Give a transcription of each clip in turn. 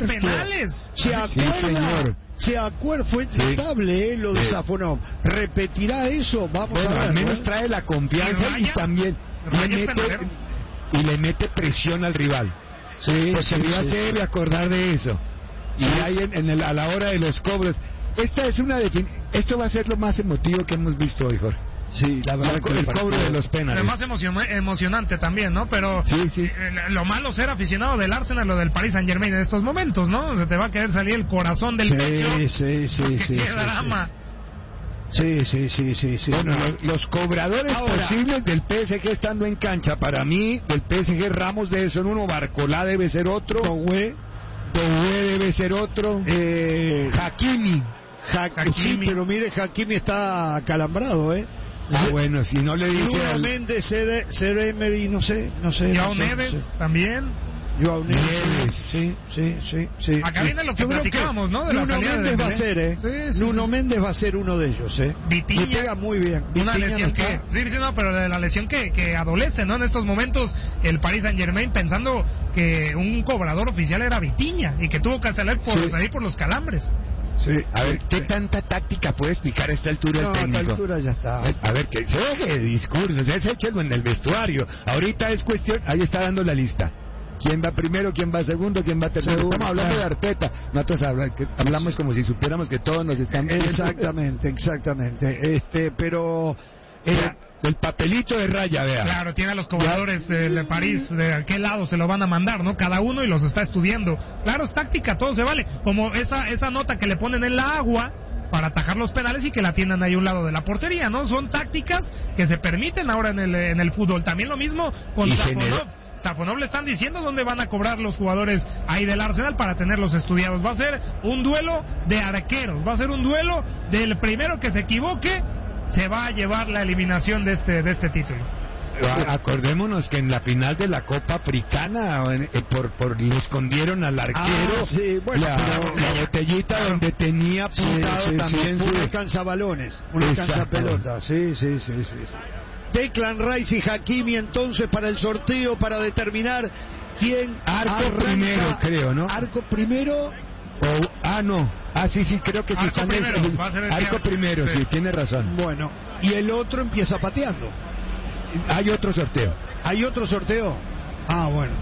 penales. ¿Se acuerda? Se acuerda, fue notable lo de Safonov. ¿Repetirá eso? Vamos a ver. Al menos trae la confianza y también le mete presión al rival. Sí, porque el rival se debe acordar de eso. Y ahí a la hora de los cobros, esto va a ser lo más emotivo que hemos visto hoy, Jorge. Sí, la verdad el cobro de los penales. Además emocionante también, ¿no? Pero lo malo ser aficionado del Arsenal o del Paris Saint-Germain en estos momentos, ¿no? Se te va a querer salir el corazón del pecho. ¡Qué drama! Sí. Bueno, los cobradores posibles del PSG estando en cancha, para mí, del PSG Ramos debe ser uno, Barcolá debe ser otro, Doué debe ser otro, Hakimi. Sí, pero mire, Hakimi está acalambrado, bueno, si no le dice Nuno Méndez, Ser Emery, no sé. Joao Neves también. Joao Neves, sí. Acá viene lo que platicábamos, ¿no? De Nuno Méndez va a ser, Nuno Méndez va a ser uno de ellos, Vitinha, le pega muy bien. Una lesión pero de la lesión que adolece, ¿no? En estos momentos el Paris Saint-Germain pensando que un cobrador oficial era Vitinha y que tuvo que salir por los calambres. Sí. A ver, ¿qué tanta táctica puede explicar a esta altura el técnico? A esta altura ya está. A ver, que se deje de discursos, échelo en el vestuario. Ahorita es cuestión, ahí está dando la lista. ¿Quién va primero, quién va segundo, quién va tercero? Estamos hablando de Arteta. Nosotros hablamos como si supiéramos que todos nos están viendo. Exactamente. Pero... el papelito de raya, vea. Claro, tiene a los cobradores de París, de qué lado se lo van a mandar, ¿no? Cada uno y los está estudiando. Claro, es táctica, todo se vale. Como esa nota que le ponen en la agua para atajar los penales y que la tiendan ahí a un lado de la portería, ¿no? Son tácticas que se permiten ahora en el fútbol. También lo mismo con Safonov. Safonov le están diciendo dónde van a cobrar los jugadores ahí del Arsenal para tenerlos estudiados. Va a ser un duelo de arqueros, va a ser un duelo del primero que se equivoque se va a llevar la eliminación de este título. Acordémonos que en la final de la Copa Africana le escondieron al arquero la botellita donde tenía apuntado también un alcanzabalones, un alcanzapelota. Sí. Declan Rice y Hakimi entonces para el sorteo, para determinar quién arco primero, creo, ¿no? Arco primero. Sí, creo que sí están arco primero, sí, tiene razón. Bueno, y el otro empieza pateando. Hay otro sorteo. Bueno.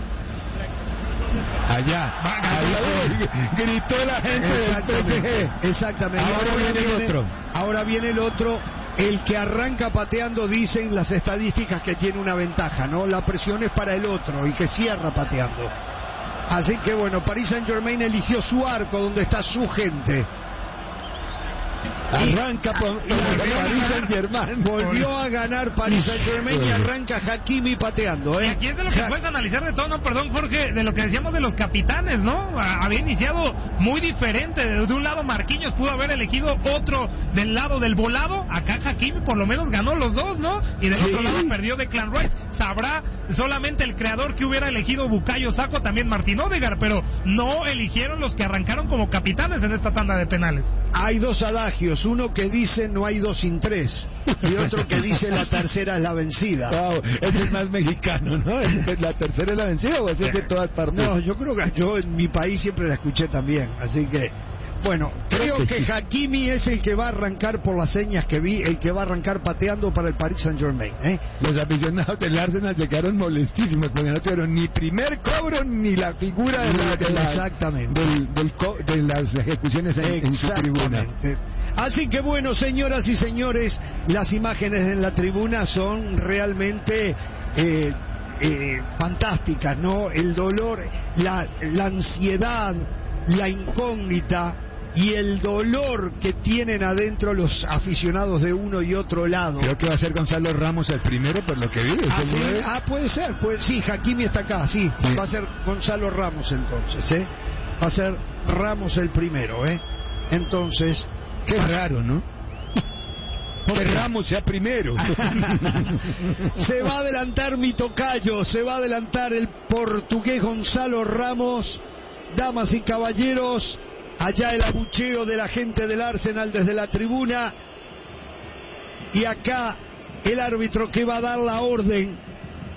Allá gritó la gente del PSG. Exactamente. Ahora viene el otro. El que arranca pateando, dicen las estadísticas que tiene una ventaja, ¿no? La presión es para el otro y que cierra pateando. Así que bueno, Paris Saint-Germain eligió su arco donde está su gente. Arranca Paris Saint-Germain. Volvió a ganar Paris Saint-Germain y arranca Hakimi pateando, Y aquí es de lo que puedes analizar de todo, ¿no? Perdón, Jorge, de lo que decíamos de los capitanes, ¿no? Había iniciado muy diferente. De un lado Marquinhos pudo haber elegido otro del lado del volado. Acá Hakimi por lo menos ganó los dos, ¿no? Y del otro lado perdió Declan Rice. Sabrá solamente el creador que hubiera elegido Bukayo Saka, también Martín Odegaard, pero no eligieron los que arrancaron como capitanes en esta tanda de penales. Hay dos adagios, uno que dice no hay dos sin tres y otro que dice la tercera es la vencida. Ese es más mexicano, ¿no? ¿La tercera es la vencida o es de todas partes? No, yo creo que yo en mi país siempre la escuché también, así que bueno, creo que sí. Hakimi es el que va a arrancar, por las señas que vi, el que va a arrancar pateando para el Paris Saint-Germain. Los aficionados del Arsenal se quedaron molestísimos porque no tuvieron ni primer cobro ni la figura de las ejecuciones en su tribuna. Así que bueno, señoras y señores, las imágenes en la tribuna son realmente fantásticas, ¿no? El dolor, la ansiedad, la incógnita y el dolor que tienen adentro los aficionados de uno y otro lado. Creo que va a ser Gonzalo Ramos el primero, por lo que vi. Puede ser, sí, Hakimi está acá, sí. Va a ser Gonzalo Ramos entonces, va a ser Ramos el primero, entonces... Qué raro, ¿no? Que Ramos sea primero. Se va a adelantar mi tocayo, se va a adelantar el portugués Gonzalo Ramos. Damas y caballeros, allá el abucheo de la gente del Arsenal desde la tribuna. Y acá el árbitro que va a dar la orden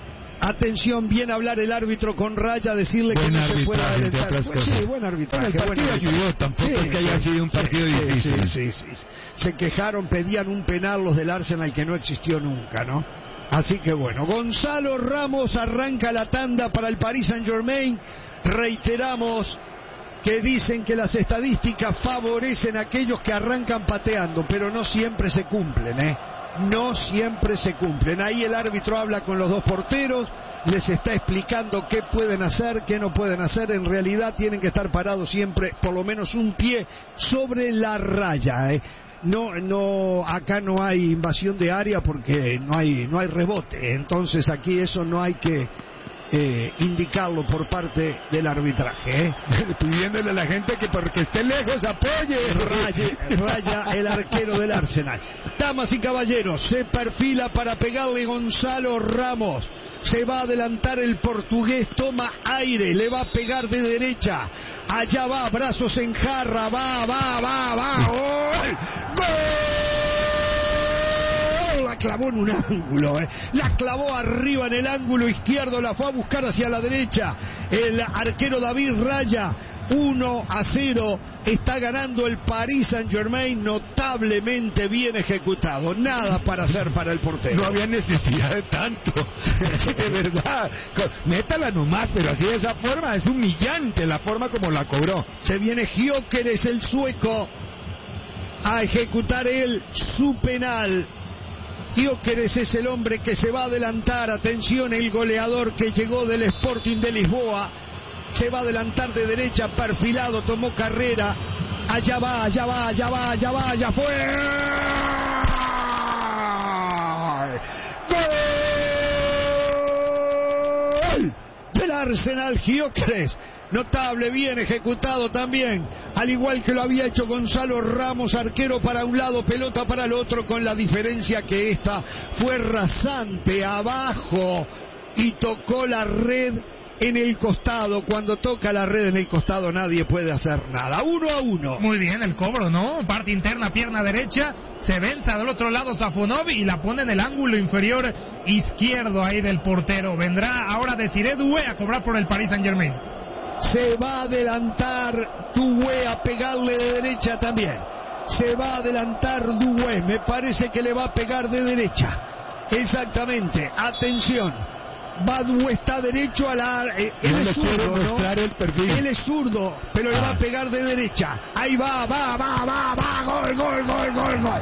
Atención, viene a hablar el árbitro con Raya, decirle que no se puede adelantar. Pues sí, buen arbitraje. El partido ayudó, tampoco es que haya sido un partido difícil. Sí. Se quejaron, pedían un penal los del Arsenal que no existió nunca, ¿no? Así que bueno, Gonzalo Ramos arranca la tanda para el Paris Saint-Germain. Reiteramos que dicen que las estadísticas favorecen a aquellos que arrancan pateando, pero no siempre se cumplen, ¿eh? No siempre se cumplen. Ahí el árbitro habla con los dos porteros, les está explicando qué pueden hacer, qué no pueden hacer. En realidad tienen que estar parados siempre, por lo menos un pie sobre la raya, ¿eh? No, acá no hay invasión de área porque no hay rebote. Entonces aquí eso no hay que indicarlo por parte del arbitraje, ¿eh? Pidiéndole a la gente que porque esté lejos apoye. Raya el arquero del Arsenal. Damas y caballeros, se perfila para pegarle Gonzalo Ramos. Se va a adelantar el portugués, toma aire, le va a pegar de derecha. Allá va, brazos en jarra, va. ¡Gol! La clavó en un ángulo, la clavó arriba en el ángulo izquierdo, la fue a buscar hacia la derecha. El arquero David Raya, 1-0, está ganando el Paris Saint-Germain, notablemente bien ejecutado. Nada para hacer para el portero. No había necesidad de tanto. De verdad, métala nomás, pero así de esa forma es humillante la forma como la cobró. Se viene Gyökeres, el sueco, a ejecutar su penal. Gyökeres es el hombre que se va a adelantar. Atención, el goleador que llegó del Sporting de Lisboa se va a adelantar de derecha, perfilado, tomó carrera. Allá va, ya fue. ¡Gol! Del Arsenal, Gyökeres. Notable, bien ejecutado también, al igual que lo había hecho Gonzalo Ramos, arquero para un lado, pelota para el otro, con la diferencia que esta fue rasante abajo y tocó la red en el costado. Cuando toca la red en el costado nadie puede hacer nada. 1-1. Muy bien el cobro, ¿no? Parte interna, pierna derecha, se venza del otro lado Safonov y la pone en el ángulo inferior izquierdo ahí del portero. Vendrá ahora Desiré Doué a cobrar por el Paris Saint-Germain. Se va a adelantar Doué a pegarle de derecha también. Se va a adelantar Doué. Me parece que le va a pegar de derecha. Exactamente. Atención. Va Doué, está derecho a la... él es zurdo, ¿no? El perfil. Él es zurdo, pero le va a pegar de derecha. Ahí va. Gol. ¡Gol!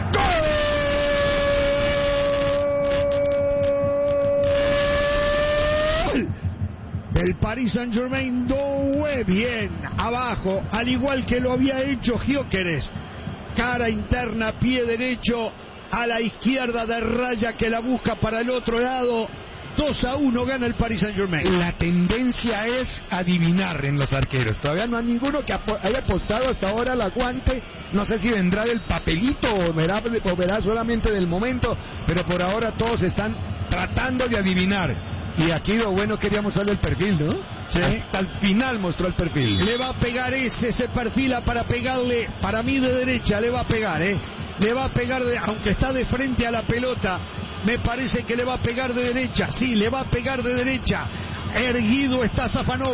El Paris Saint-Germain, Doué, bien, abajo, al igual que lo había hecho Gyökeres. Cara interna, pie derecho, a la izquierda de Raya que la busca para el otro lado. 2-1 gana el Paris Saint-Germain. La tendencia es adivinar en los arqueros. Todavía no hay ninguno que haya apostado hasta ahora al aguante. No sé si vendrá del papelito o verá solamente del momento, pero por ahora todos están tratando de adivinar. Y aquí lo bueno quería mostrarle el perfil, ¿no? Sí. Hasta el final mostró el perfil. Le va a pegar se perfila para pegarle, para mí de derecha, le va a pegar, Le va a pegar, aunque está de frente a la pelota, me parece que le va a pegar de derecha. Sí, le va a pegar de derecha. Erguido está Safonov,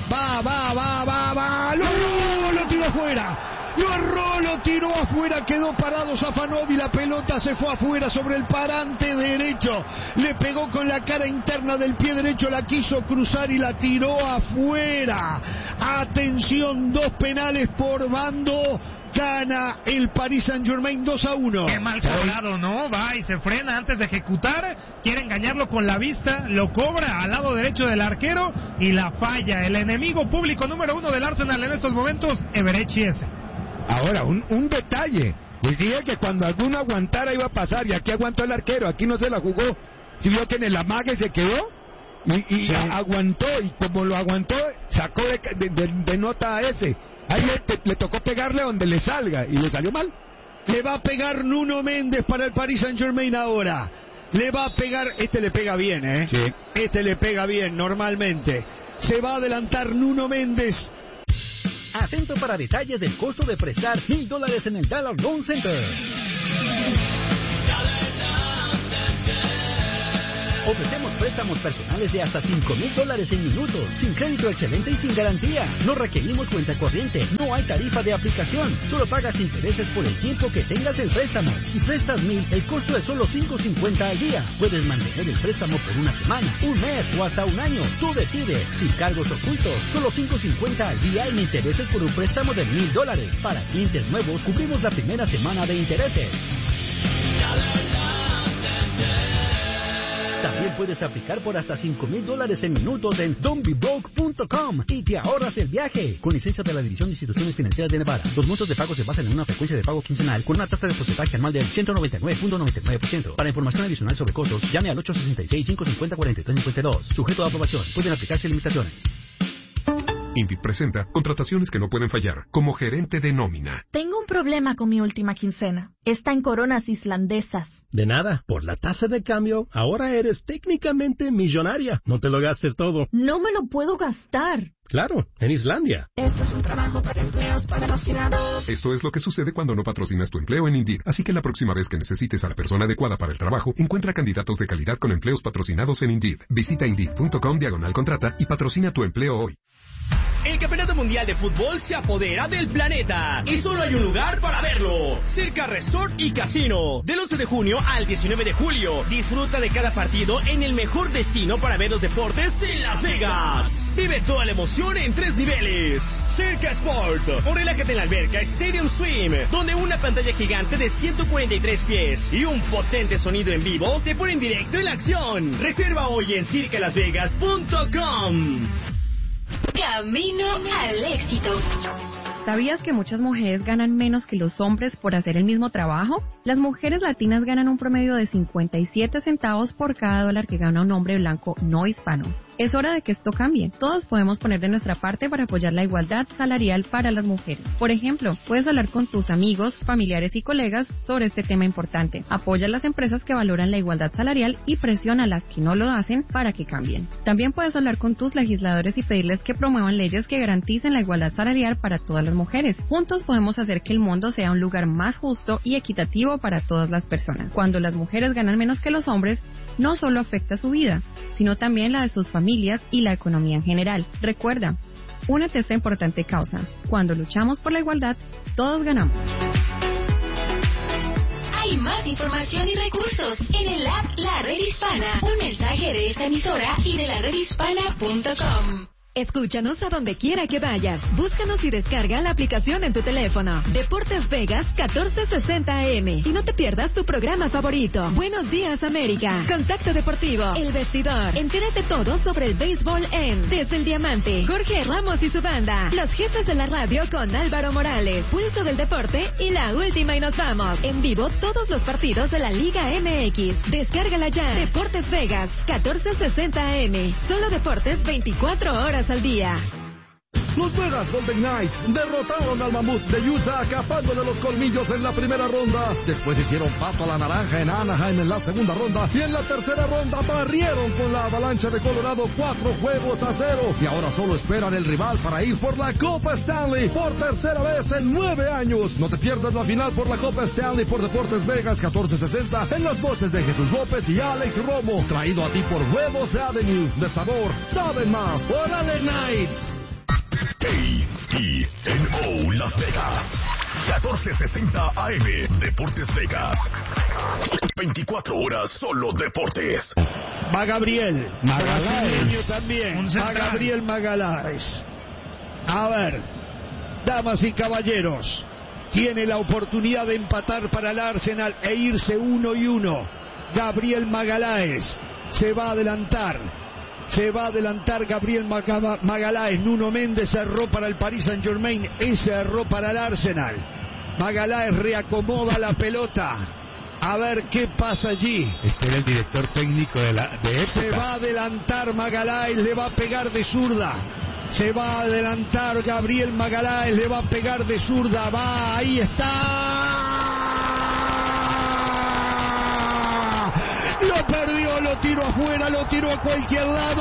va. Lo tiró afuera. Lo erró, lo tiró afuera, quedó parado Safonov y la pelota se fue afuera sobre el parante derecho. Le pegó con la cara interna del pie derecho, la quiso cruzar y la tiró afuera. Atención, 2 penales por bando. Gana el Paris Saint-Germain 2-1. Qué mal cobrado, ¿no? Va y se frena antes de ejecutar. Quiere engañarlo con la vista. Lo cobra al lado derecho del arquero y la falla. El enemigo público número 1 del Arsenal en estos momentos, Eberechi ese. Ahora, un detalle. Les dije que cuando alguno aguantara iba a pasar, y aquí aguantó el arquero, aquí no se la jugó. Si vio que en el amague se quedó y sí. Aguantó, y como lo aguantó, sacó de nota a ese. Ahí le tocó pegarle donde le salga, y le salió mal. Le va a pegar Nuno Méndez para el Paris Saint-Germain ahora. Le va a pegar, le pega bien, Sí. Le pega bien, normalmente. Se va a adelantar Nuno Méndez. Atento para detalles del costo de prestar $1,000 en el Dollar Loan Center. Ofrecemos préstamos personales de hasta $5,000 en minutos, sin crédito excelente y sin garantía. No requerimos cuenta corriente, no hay tarifa de aplicación, solo pagas intereses por el tiempo que tengas el préstamo. Si prestas $1,000, el costo es solo $5.50 al día. Puedes mantener el préstamo por una semana, un mes o hasta un año. Tú decides, sin cargos ocultos, solo $5.50 al día en intereses por un préstamo de $1,000. Para clientes nuevos, cubrimos la primera semana de intereses. También puedes aplicar por hasta $5,000 en minutos en don'tbebroke.com y te ahorras el viaje. Con licencia de la División de Instituciones Financieras de Nevada. Los montos de pago se basan en una frecuencia de pago quincenal con una tasa de porcentaje anual del 199.99%. Para información adicional sobre costos, llame al 866-550-4352. Sujeto a aprobación. Pueden aplicarse limitaciones. Indeed presenta contrataciones que no pueden fallar, como gerente de nómina. Tengo un problema con mi última quincena. Está en coronas islandesas. De nada, por la tasa de cambio, ahora eres técnicamente millonaria. No te lo gastes todo. No me lo puedo gastar. Claro, en Islandia. Esto es un trabajo para empleos patrocinados. Esto es lo que sucede cuando no patrocinas tu empleo en Indeed. Así que la próxima vez que necesites a la persona adecuada para el trabajo, encuentra candidatos de calidad con empleos patrocinados en Indeed. Visita Indeed.com/contrata y patrocina tu empleo hoy. El Campeonato Mundial de Fútbol se apodera del planeta y solo hay un lugar para verlo: Circa Resort y Casino. Del 11 de junio al 19 de julio, disfruta de cada partido en el mejor destino para ver los deportes en Las Vegas. Vive toda la emoción en 3 niveles. Circa Sport, o relájate en la alberca Stadium Swim, donde una pantalla gigante de 143 pies y un potente sonido en vivo te ponen directo en la acción. Reserva hoy en circalasvegas.com. Camino al éxito. ¿Sabías que muchas mujeres ganan menos que los hombres por hacer el mismo trabajo? Las mujeres latinas ganan un promedio de 57 centavos por cada dólar que gana un hombre blanco no hispano. Es hora de que esto cambie. Todos podemos poner de nuestra parte para apoyar la igualdad salarial para las mujeres. Por ejemplo, puedes hablar con tus amigos, familiares y colegas sobre este tema importante. Apoya a las empresas que valoran la igualdad salarial y presiona a las que no lo hacen para que cambien. También puedes hablar con tus legisladores y pedirles que promuevan leyes que garanticen la igualdad salarial para todas las mujeres. Juntos podemos hacer que el mundo sea un lugar más justo y equitativo para todas las personas. Cuando las mujeres ganan menos que los hombres, no solo afecta su vida, sino también la de sus familias y la economía en general. Recuerda, únete a esta importante causa. Cuando luchamos por la igualdad, todos ganamos. Hay más información y recursos en el app La Red Hispana. Un mensaje de esta emisora y de laredhispana.com. Escúchanos a donde quiera que vayas. Búscanos y descarga la aplicación en tu teléfono. Deportes Vegas 1460 AM. Y no te pierdas tu programa favorito. Buenos días, América. Contacto Deportivo. El Vestidor. Entérate todo sobre el béisbol en Desde el Diamante. Jorge Ramos y su banda. Los jefes de la radio con Álvaro Morales. Pulso del Deporte y La Última y nos vamos. En vivo todos los partidos de la Liga MX. Descárgala ya. Deportes Vegas 1460 AM. Solo deportes 24 horas al día. Los Vegas Golden Knights derrotaron al Mamut de Utah, capándole los colmillos en la primera ronda. Después hicieron pato a la naranja en Anaheim en la segunda ronda. Y en la tercera ronda barrieron con la Avalancha de Colorado 4-0. Y ahora solo esperan el rival para ir por la Copa Stanley por tercera vez en 9 años. No te pierdas la final por la Copa Stanley por Deportes Vegas 1460 en las voces de Jesús López y Alex Romo. Traído a ti por Huevos Avenue. De sabor, saben más. ¡Órale, Knights! KENO Las Vegas 1460 AM. Deportes Vegas, 24 horas solo deportes. Va Gabriel brasileño también. Va Gabriel Magaláes. A ver, damas y caballeros, tiene la oportunidad de empatar para el Arsenal e irse 1-1. Gabriel Magaláes se va a adelantar. Se va a adelantar Gabriel Magaláes. Nuno Méndez cerró para el Paris Saint-Germain y cerró para el Arsenal. Magaláes reacomoda la pelota. A ver qué pasa allí. Este era el director técnico de época. Se va a adelantar Magaláes, le va a pegar de zurda. Se va a adelantar Gabriel Magaláes, le va a pegar de zurda. Va, ahí está. Lo perdió, lo tiró afuera, lo tiró a cualquier lado.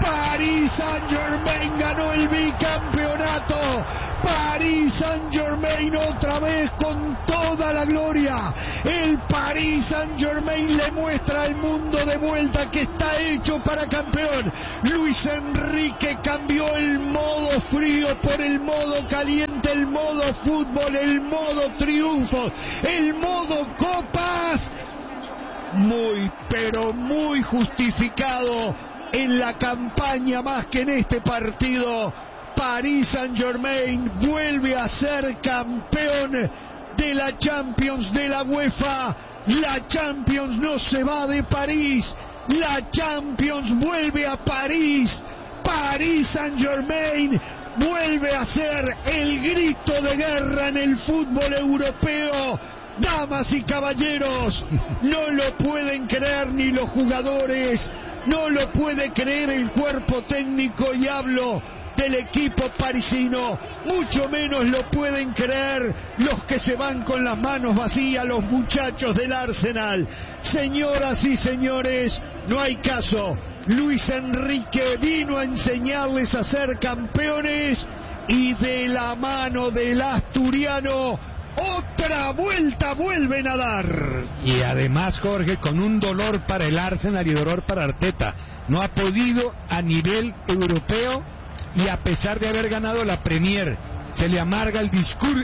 Paris Saint-Germain ganó el bicampeonato. Paris Saint-Germain Saint-Germain otra vez con toda la gloria. El Paris Saint-Germain le muestra al mundo de vuelta que está hecho para campeón. Luis Enrique cambió el modo frío por el modo caliente, el modo fútbol, el modo triunfo, el modo copas. Muy, pero muy justificado en la campaña más que en este partido. Paris Saint-Germain vuelve a ser campeón de la Champions de la UEFA. La Champions no se va de París, la Champions vuelve a París. Paris Saint-Germain vuelve a ser el grito de guerra en el fútbol europeo. Damas y caballeros, no lo pueden creer ni los jugadores, no lo puede creer el cuerpo técnico, y hablo del equipo parisino, mucho menos lo pueden creer los que se van con las manos vacías, los muchachos del Arsenal. Señoras y señores, no hay caso. Luis Enrique vino a enseñarles a ser campeones, y de la mano del asturiano otra vuelta vuelven a dar. Y además, Jorge, con un dolor para el Arsenal y dolor para Arteta. No ha podido a nivel europeo, y a pesar de haber ganado la Premier, se le amarga el discurso,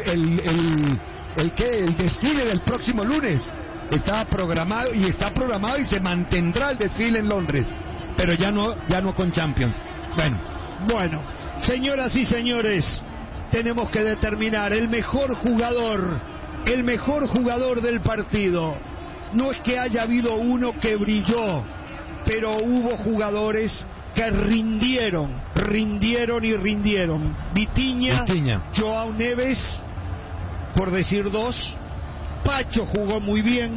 el desfile del próximo lunes. Estaba programado y está programado, y se mantendrá el desfile en Londres, pero ya no con Champions. Bueno, señoras y señores, tenemos que determinar el mejor jugador del partido. No es que haya habido uno que brilló, pero hubo jugadores que rindieron. Vitinha, Joao Neves, por decir dos. Pacho jugó muy bien.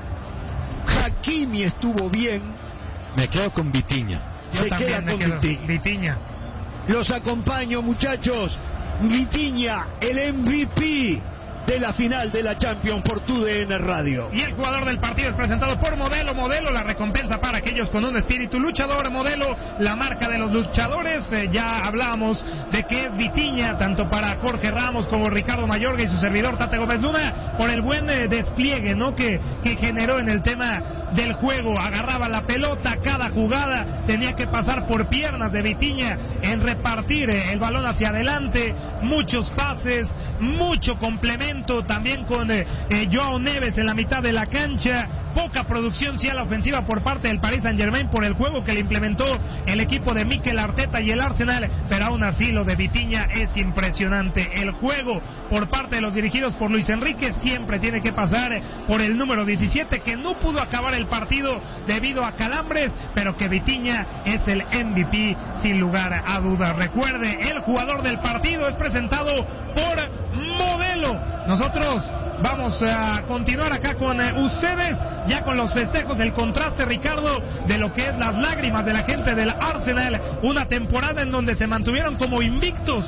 Hakimi estuvo bien. Me quedo con Vitinha. Se queda con Vitinha. Los acompaño, muchachos. Vitinha, el MVP de la final de la Champions por TUDN Radio. Y el jugador del partido es presentado por Modelo. Modelo, la recompensa para aquellos con un espíritu luchador. Modelo, la marca de los luchadores. Ya hablábamos de que es Vitinha, tanto para Jorge Ramos como Ricardo Mayorga y su servidor Tate Gómez Luna, por el buen despliegue, ¿no?, que generó en el tema del juego. Agarraba la pelota, cada jugada tenía que pasar por piernas de Vitinha en repartir el balón hacia adelante, muchos pases, mucho complemento también con Joao Neves en la mitad de la cancha. Poca producción sí a la ofensiva por parte del Paris Saint-Germain por el juego que le implementó el equipo de Mikel Arteta y el Arsenal, pero aún así lo de Vitinha es impresionante. El juego por parte de los dirigidos por Luis Enrique siempre tiene que pasar por el número 17, que no pudo acabar el partido debido a calambres, pero que Vitinha es el MVP sin lugar a dudas. Recuerde, el jugador del partido es presentado por Modelo. Nosotros vamos a continuar acá con ustedes, ya con los festejos, el contraste, Ricardo, de lo que es las lágrimas de la gente del Arsenal. Una temporada en donde se mantuvieron como invictos,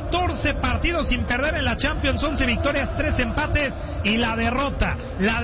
14 partidos sin perder en la Champions, 11 victorias, 3 empates, y la derrota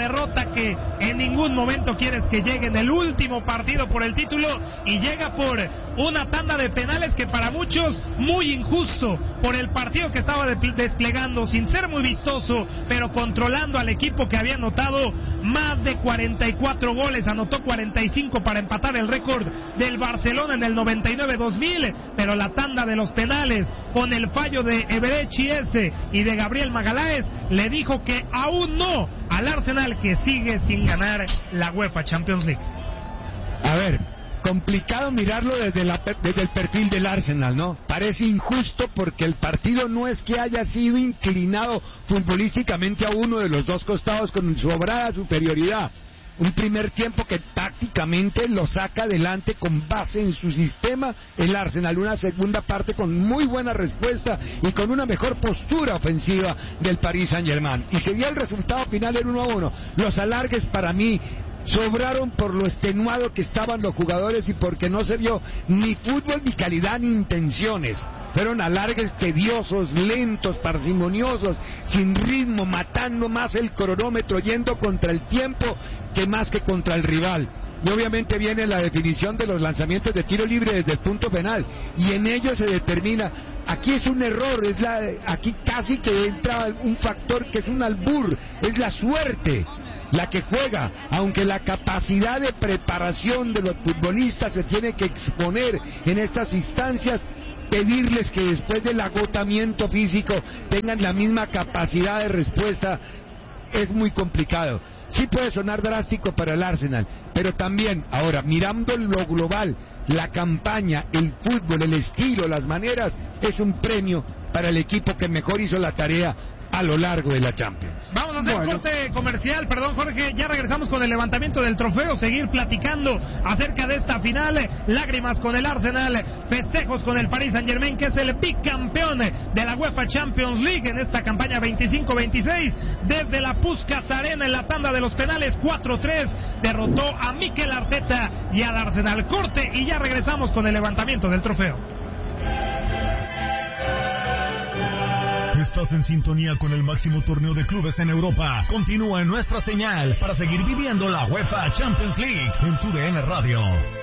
que en ningún momento quieres que llegue en el último partido por el título, y llega por una tanda de penales que para muchos muy injusto, por el partido que estaba desplegando, sin ser muy vistoso, pero controlando al equipo que había anotado más de 44 goles, anotó 45 para empatar el récord del Barcelona en el 99-2000, pero la tanda de los penales, con el fallo de Eberechi y de Gabriel Magaláes, le dijo que aún no al Arsenal, que sigue sin ganar la UEFA Champions League. A ver, complicado mirarlo desde el perfil del Arsenal, ¿no? Parece injusto porque el partido no es que haya sido inclinado futbolísticamente a uno de los dos costados con sobrada superioridad. Un primer tiempo que tácticamente lo saca adelante con base en su sistema el Arsenal. Una segunda parte con muy buena respuesta y con una mejor postura ofensiva del Paris Saint-Germain. Y se dio el resultado final del 1-1. Los alargues para mí sobraron por lo extenuado que estaban los jugadores y porque no se vio ni fútbol, ni calidad, ni intenciones. Fueron alargues tediosos, lentos, parsimoniosos, sin ritmo, matando más el cronómetro, yendo contra el tiempo que más que contra el rival. y obviamente viene la definición de los lanzamientos de tiro libre desde el punto penal, y en ello se determina. Aquí es un error, aquí casi que entra un factor que es un albur, es la suerte la que juega, aunque la capacidad de preparación de los futbolistas se tiene que exponer en estas instancias. Pedirles que después del agotamiento físico tengan la misma capacidad de respuesta es muy complicado. Sí puede sonar drástico para el Arsenal, pero también, ahora, mirando lo global, la campaña, el fútbol, el estilo, las maneras, es un premio para el equipo que mejor hizo la tarea a lo largo de la Champions. Vamos a hacer un corte comercial, perdón Jorge, ya regresamos con el levantamiento del trofeo, seguir platicando acerca de esta final, lágrimas con el Arsenal, festejos con el Paris Saint-Germain, que es el bicampeón de la UEFA Champions League en esta campaña 25-26, desde la Puskás Arena en la tanda de los penales 4-3, derrotó a Mikel Arteta y al Arsenal. Corte y ya regresamos con el levantamiento del trofeo. Estás en sintonía con el máximo torneo de clubes en Europa. Continúa en nuestra señal para seguir viviendo la UEFA Champions League en tu DN Radio.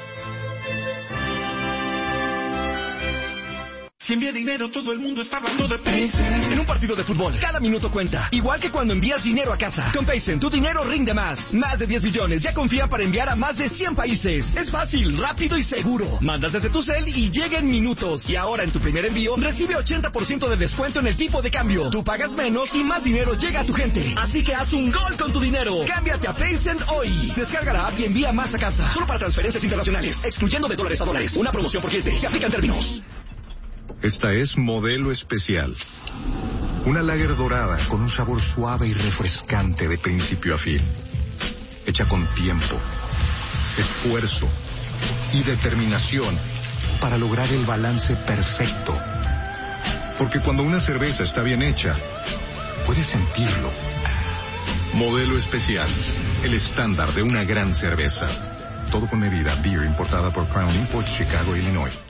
Si envía dinero, todo el mundo está hablando de Paycen. En un partido de fútbol, cada minuto cuenta. Igual que cuando envías dinero a casa. Con Paycen, tu dinero rinde más. Más de 10 billones ya confía para enviar a más de 100 países. Es fácil, rápido y seguro. Mandas desde tu cel y llega en minutos. Y ahora en tu primer envío, recibe 80% de descuento en el tipo de cambio. Tú pagas menos y más dinero llega a tu gente. Así que haz un gol con tu dinero. Cámbiate a Paycen hoy. Descarga la app y envía más a casa. Solo para transferencias internacionales, excluyendo de dólares a dólares. Una promoción por cliente. Se aplican términos. Esta es Modelo Especial. Una lager dorada con un sabor suave y refrescante de principio a fin. Hecha con tiempo, esfuerzo y determinación para lograr el balance perfecto. Porque cuando una cerveza está bien hecha, puedes sentirlo. Modelo Especial, el estándar de una gran cerveza. Todo con medida. Beer importada por Crown Imports, Chicago, Illinois.